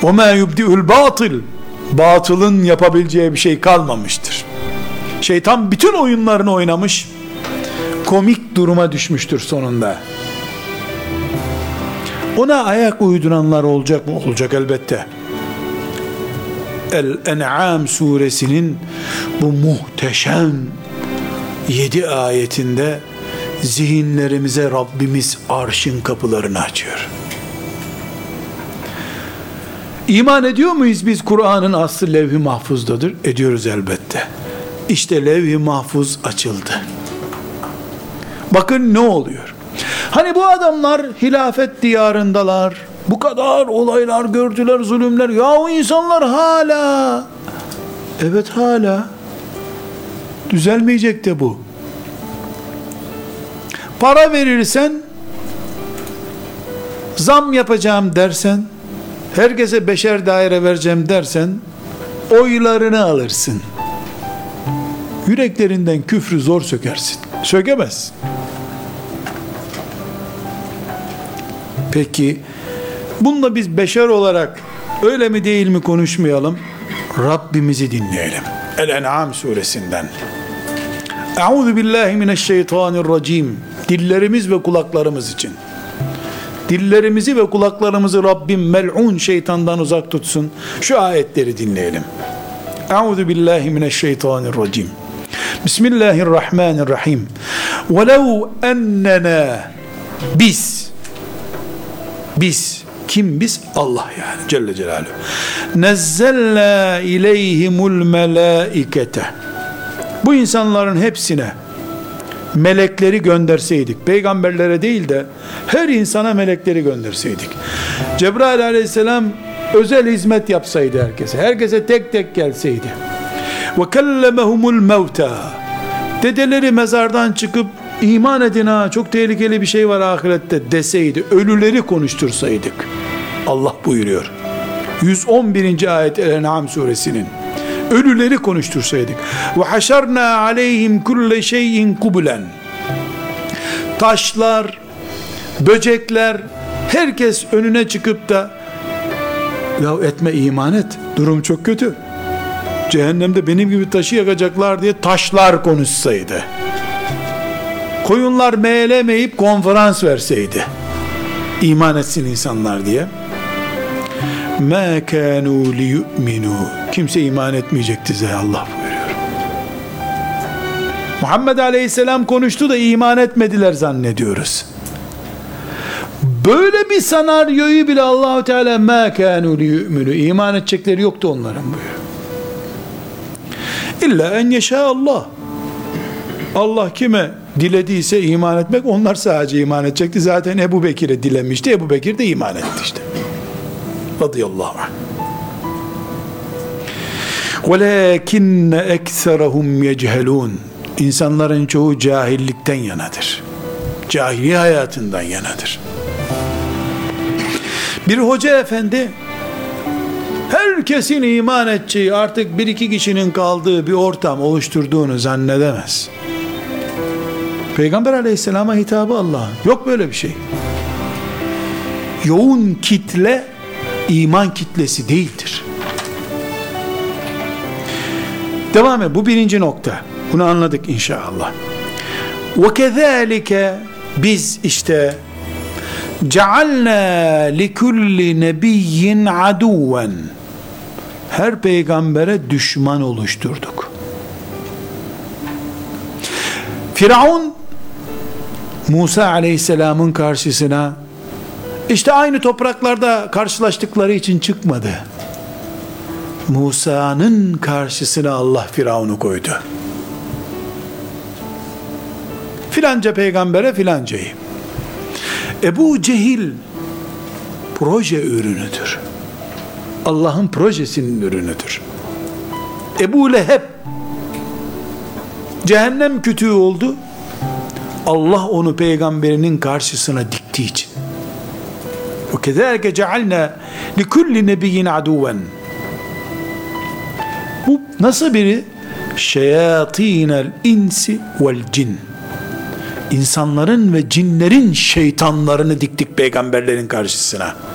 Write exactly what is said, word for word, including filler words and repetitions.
وَمَا يُبْدِئُ الْبَاطِلِ Batılın yapabileceği bir şey kalmamıştır. Şeytan bütün oyunlarını oynamış, komik duruma düşmüştür sonunda. Ona ayak uyduranlar olacak mı? Olacak elbette. El-En'am suresinin bu muhteşem yedi ayetinde zihinlerimize Rabbimiz arşın kapılarını açıyor. İman ediyor muyuz biz Kur'an'ın aslı levh-i mahfuzdadır? Ediyoruz elbette. İşte levh-i mahfuz açıldı. Bakın ne oluyor? Hani bu adamlar hilafet diyarındalar. Bu kadar olaylar gördüler, zulümler. Ya o insanlar hala, evet hala düzelmeyecek de bu. Para verirsen, zam yapacağım dersen, herkese beşer daire vereceğim dersen, oylarını alırsın. Yüreklerinden küfrü zor sökersin. Sökemez. Peki, bununla biz beşer olarak öyle mi değil mi konuşmayalım? Rabbimizi dinleyelim. El-En'am suresinden. Euzu billahi mineşşeytanirracim. Dillerimiz ve kulaklarımız için. Dillerimizi ve kulaklarımızı Rabbim mel'un şeytandan uzak tutsun. Şu ayetleri dinleyelim. Euzu billahi mineşşeytanirracim. Bismillahirrahmanirrahim. Velev ennena biz biz kim biz? Allah yani Celle Celaluhu. Nezzelna ileyhimul melaikete. Bu insanların hepsine melekleri gönderseydik, peygamberlere değil de her insana melekleri gönderseydik, Cebrail aleyhisselam özel hizmet yapsaydı herkese, herkese tek tek gelseydi, ve kellemehumul mevta, dedeleri mezardan çıkıp iman edin ha, çok tehlikeli bir şey var ahirette deseydi, ölüleri konuştursaydık. Allah buyuruyor yüz on birinci ayet El-En'am suresinin, ölüleri konuştursaydık. Ve haşarna aleyhim kulle şeyin kubulen. Taşlar, böcekler, herkes önüne çıkıp da ya etme, iman et, durum çok kötü, cehennemde benim gibi taşı yakacaklar diye taşlar konuşsaydı, koyunlar meğlemeyip konferans verseydi, iman etsin insanlar diye, مَا كَانُوا لِيُؤْمِنُوا, kimse iman etmeyecekti diye Allah buyuruyor. Muhammed Aleyhisselam konuştu da iman etmediler zannediyoruz. Böyle bir senaryoyu bile Allah-u Teala مَا كَانُوا لِيُؤْمِنُوا, iman edecekleri yoktu onların buyuruyor. İlla en yeşâ Allah. Allah kime dilediyse iman etmek, onlar sadece iman edecekti. Zaten Ebu Bekir'e dilemişti. Ebu Bekir de iman etti işte. Radıyallahu anh. وَلَكِنَّ اَكْثَرَهُمْ يَجْهَلُونَ. İnsanların çoğu cahillikten yanadır. Cahiliye hayatından yanadır. Bir hoca efendi herkesin iman edeceği, artık bir iki kişinin kaldığı bir ortam oluşturduğunu zannedemez. Peygamber aleyhisselama hitabı Allah'ın. Yok böyle bir şey. Yoğun kitle iman kitlesi değildir. Devam et. Bu birinci nokta. Bunu anladık inşallah. وَكَذَٰلِكَ biz işte جَعَلْنَا لِكُلِّ نَبِيٍّ عَدُوًا, her peygambere düşman oluşturduk. Firavun Musa aleyhisselamın karşısına işte aynı topraklarda karşılaştıkları için çıkmadı. Musa'nın karşısına Allah Firavun'u koydu. Filanca peygambere filancayı. Ebu Cehil proje ürünüdür. Allah'ın projesinin ürünüdür. Ebu Leheb cehennem kütüğü oldu. Allah onu peygamberinin karşısına diktiği için. وَكَذَٰلِكَ جَعَلْنَا لِكُلِّ نَبِيٍّ عَدُوًا. Bu nasıl biri? شَيَاطِينَ الْاِنْسِ وَالْجِنِ. İnsanların ve cinlerin şeytanlarını diktik peygamberlerin karşısına.